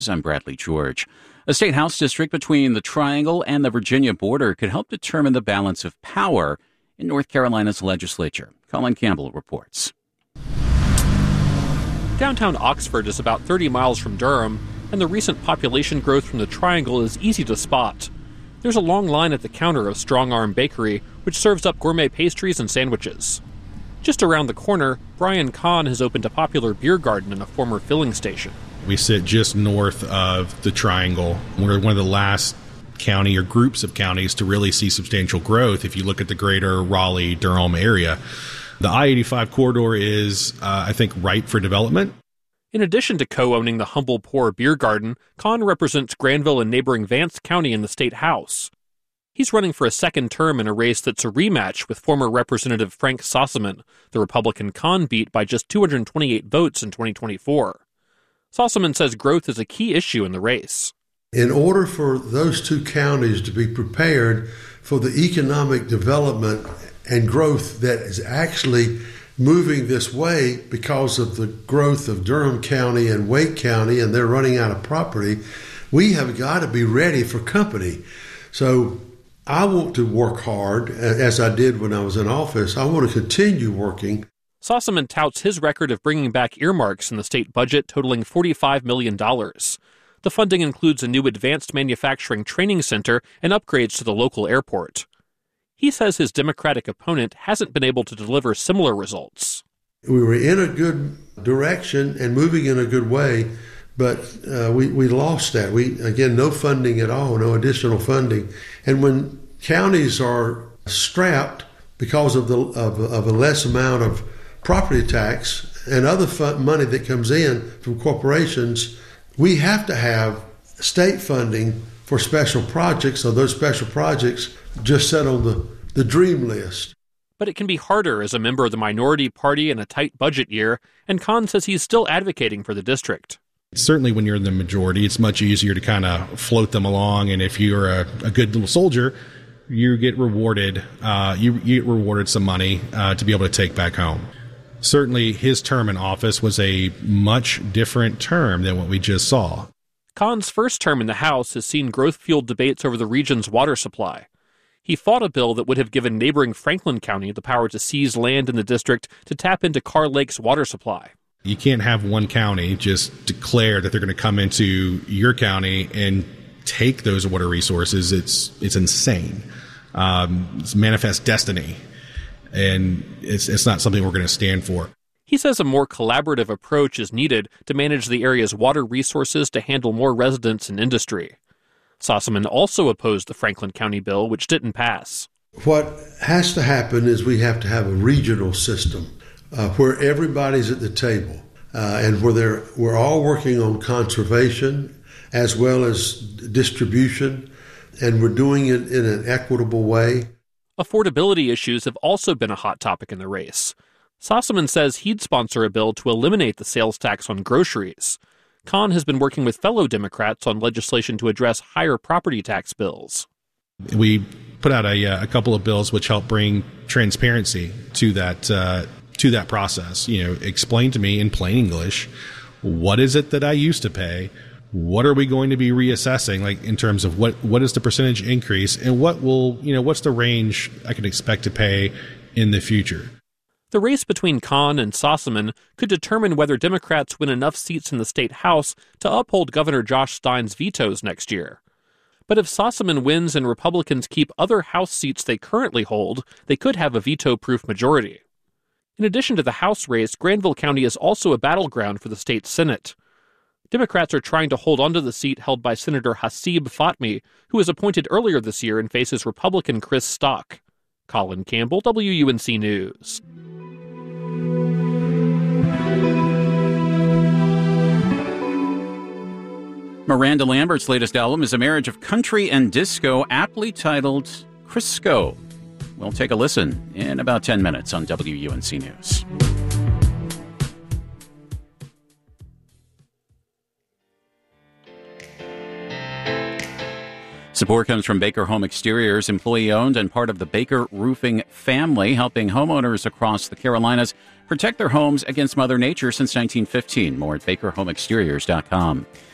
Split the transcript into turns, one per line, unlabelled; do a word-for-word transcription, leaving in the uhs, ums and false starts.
I'm Bradley George. A state house district between the Triangle and the Virginia border could help determine the balance of power in North Carolina's legislature. Colin Campbell reports.
Downtown Oxford is about thirty miles from Durham, and the recent population growth from the Triangle is easy to spot. There's a long line at the counter of Strong Arm Bakery, which serves up gourmet pastries and sandwiches. Just around the corner, Brian Kahn has opened a popular beer garden and a former filling station.
We sit just north of the Triangle. We're one of the last county or groups of counties to really see substantial growth if you look at the greater Raleigh-Durham area. The I eighty-five corridor is, uh, I think, ripe for development.
In addition to co-owning the Humble Pour Beer Garden, Kahn represents Granville and neighboring Vance County in the state house. He's running for a second term in a race that's a rematch with former Representative Frank Sossaman, the Republican Kahn beat by just two hundred twenty-eight votes in twenty twenty-four. Sossaman says growth is a key issue in the race.
In order for those two counties to be prepared for the economic development and growth that is actually moving this way because of the growth of Durham County and Wake County, and they're running out of property, we have got to be ready for company. So I want to work hard, as I did when I was in office. I want to continue working.
Sossaman touts his record of bringing back earmarks in the state budget totaling forty-five million dollars. The funding includes a new advanced manufacturing training center and upgrades to the local airport. He says his Democratic opponent hasn't been able to deliver similar results.
We were in a good direction and moving in a good way, but uh, we, we lost that. We, again, no funding at all, no additional funding. And when counties are strapped because of the of, of a less amount of property tax and other fun, money that comes in from corporations, we have to have state funding for special projects, so those special projects just sit on the, the dream list.
But it can be harder as a member of the minority party in a tight budget year, and Kahn says he's still advocating for the district.
Certainly when you're in the majority, it's much easier to kind of float them along, and if you're a, a good little soldier, you get rewarded, uh, you, you get rewarded some money uh, to be able to take back home. Certainly, his term in office was a much different term than what we just saw.
Kahn's first term in the House has seen growth-fueled debates over the region's water supply. He fought a bill that would have given neighboring Franklin County the power to seize land in the district to tap into Carr Lake's water supply.
You can't have one county just declare that they're going to come into your county and take those water resources. It's it's insane. Um, it's manifest destiny. And it's it's not something we're going to stand for.
He says a more collaborative approach is needed to manage the area's water resources to handle more residents and industry. Sossaman also opposed the Franklin County bill, which didn't pass.
What has to happen is we have to have a regional system uh, where everybody's at the table uh, and where they're, we're all working on conservation as well as distribution, and we're doing it in an equitable way.
Affordability issues have also been a hot topic in the race. Sossaman says he'd sponsor a bill to eliminate the sales tax on groceries. Kahn has been working with fellow Democrats on legislation to address higher property tax bills.
We put out a, a couple of bills which help bring transparency to that uh, to that process. You know, explain to me in plain English, what is it that I used to pay? What are we going to be reassessing, like in terms of what, what is the percentage increase, and what will, you know, what's the range I can expect to pay in the future?
The race between Kahn and Sossaman could determine whether Democrats win enough seats in the state House to uphold Governor Josh Stein's vetoes next year. But if Sossaman wins and Republicans keep other House seats they currently hold, they could have a veto-proof majority. In addition to the House race, Granville County is also a battleground for the state Senate. Democrats are trying to hold onto the seat held by Senator Hasib Fatmi, who was appointed earlier this year and faces Republican Chris Stock. Colin Campbell, W U N C News.
Miranda Lambert's latest album is a marriage of country and disco, aptly titled Crisco. We'll take a listen in about ten minutes on W U N C News. Support comes from Baker Home Exteriors, employee-owned and part of the Baker Roofing family, helping homeowners across the Carolinas protect their homes against Mother Nature since nineteen fifteen. More at baker home exteriors dot com.